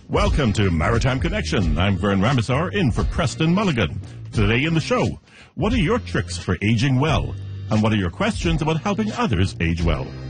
Welcome to Maritime Connection. I'm Vern Ramazar in for Preston Mulligan. Today in the show, what are your tricks for aging well? And what are your questions about helping others age well?